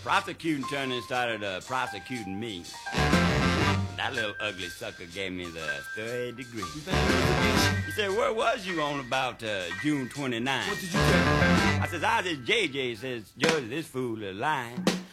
prosecuting attorney started prosecuting me. That little ugly sucker gave me the third degree. He said, where was you on about June 29th? What did you say? I says, I was at JJ. He says, Judge, this fool is lying.